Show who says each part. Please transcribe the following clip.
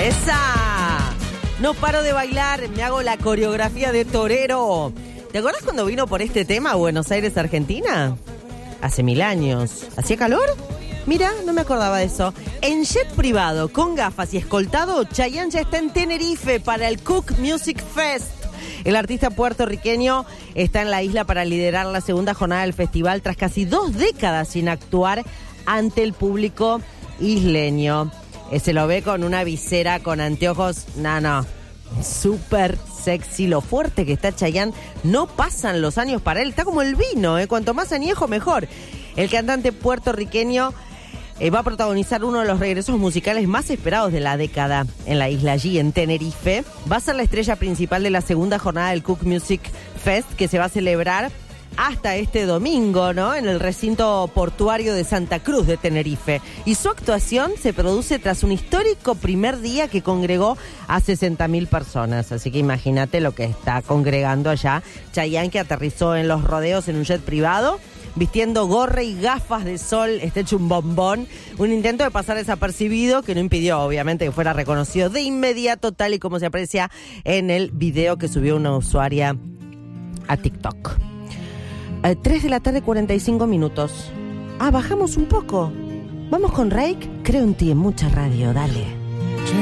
Speaker 1: ¡Esa! No paro de bailar, me hago la coreografía de torero. ¿Te acordás cuando vino por este tema a Buenos Aires, Argentina? Hace 1000 años. ¿Hacía calor? Mira, no me acordaba de eso. En jet privado, con gafas y escoltado, Chayanne ya está en Tenerife para el Cook Music Fest. El artista puertorriqueño está en la isla para liderar la segunda jornada del festival tras casi 2 décadas sin actuar ante el público isleño. Se lo ve con una visera, con anteojos, súper sexy. Lo fuerte que está Chayanne, no pasan los años para él, está como el vino, cuanto más añejo mejor. El cantante puertorriqueño va a protagonizar uno de los regresos musicales más esperados de la década en la isla, allí en Tenerife. Va a ser la estrella principal de la segunda jornada del Cook Music Fest, que se va a celebrar hasta este domingo, ¿no? En el recinto portuario de Santa Cruz de Tenerife. Y su actuación se produce tras un histórico primer día que congregó a 60.000 personas. Así que imagínate lo que está congregando allá Chayanne, que aterrizó en los rodeos en un jet privado, vistiendo gorra y gafas de sol, está hecho un bombón. Un intento de pasar desapercibido que no impidió, obviamente, que fuera reconocido de inmediato, tal y como se aprecia en el video que subió una usuaria a TikTok. 3 de la tarde, 45 minutos. Bajamos un poco. Vamos con Rake. Creo en ti en mucha radio, dale.